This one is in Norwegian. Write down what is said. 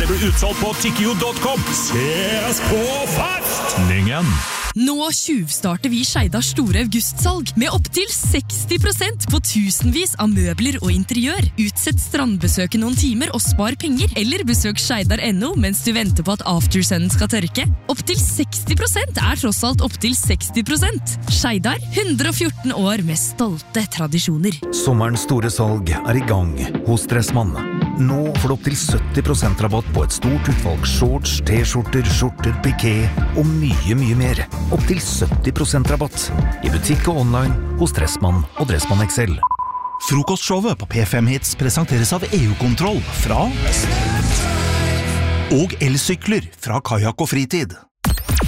ble du utsolgt på tikkio.com. Ses på festningen! Nå tjuvstarter vi Skeidars store augustsalg med opp til 60% på tusenvis av møbler og interiør. Utsett strandbesøket noen timer og spar penger, eller besøk Skeidar.no mens du venter på at aftersunnen skal tørke. Opp til 60% tross alt opp til 60%. Skeidar, 114 år med stolte tradisjoner. Sommerens store salg i gang hos Dressmann. Nå får du opp til 70% rabatt på et stort utvalg shorts, t-skjorter, skjorter, piké og mye mer. Opp til 70% rabatt i butikk og online hos Dressmann og Dressmann XL. Frokostshowet på P5 Hits presenteres av EU-kontroll fra og elsykler fra Kajak og Fritid.